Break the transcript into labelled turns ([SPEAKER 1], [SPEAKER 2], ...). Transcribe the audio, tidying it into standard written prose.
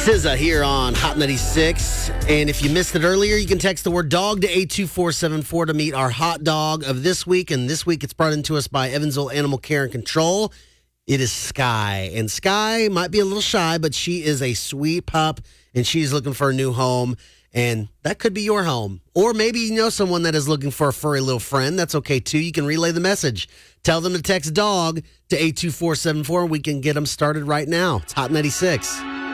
[SPEAKER 1] SZA here on Hot 96. And if you missed it earlier, you can text the word dog to 82474 to meet our hot dog of this week. And this week it's brought into us by Evansville Animal Care and Control. It is Sky. And Sky might be a little shy, but she is a sweet pup and she's looking for a new home. And that could be your home. Or maybe you know someone that is looking for a furry little friend. That's okay, too. You can relay the message. Tell them to text dog to 82474. We can get them started right now. It's Hot 96.